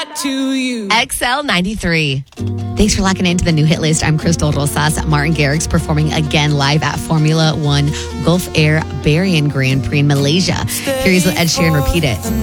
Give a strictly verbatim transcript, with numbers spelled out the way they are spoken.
got to you. X L ninety-three. Thanks for locking into the new hit list. I'm Crystal Rosas. Martin Garrix performing again live at Formula One Gulf Air Bahrain Grand Prix in Malaysia. Here he is with Ed Sheeran. Repeat It.